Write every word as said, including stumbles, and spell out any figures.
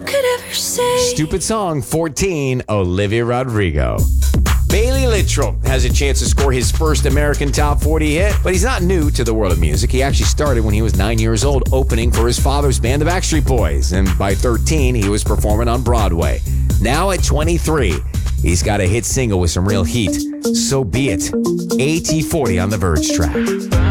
could ever say. Stupid song, fourteen, Olivia Rodrigo. Bailey Littrell has a chance to score his first American Top forty hit, but he's not new to the world of music. He actually started when he was nine years old, opening for his father's band, the Backstreet Boys, and by thirteen, he was performing on Broadway. Now at twenty-three, he's got a hit single with some real heat, So Be It. A T forty on the Verge track.